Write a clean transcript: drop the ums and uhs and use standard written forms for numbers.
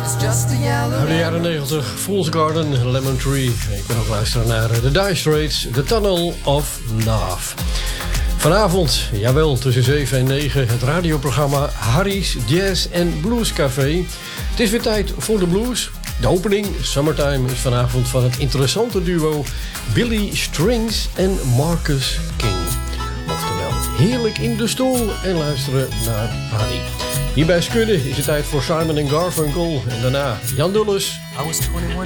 Uit de jaren 90, Fool's Garden, Lemon Tree. Ik ben ook luisteren naar The Dire Straits, The Tunnel of Love. Vanavond, jawel, tussen 7 en 9, het radioprogramma Harry's Jazz en Blues Café. Het is weer tijd voor de blues. De opening, Summertime, is vanavond van het interessante duo Billy Strings en Marcus King. Oftewel, heerlijk in de stoel en luisteren naar Harry. Hier bij Skudde is het tijd voor Simon & Garfunkel en daarna Jan Dulles. I was 21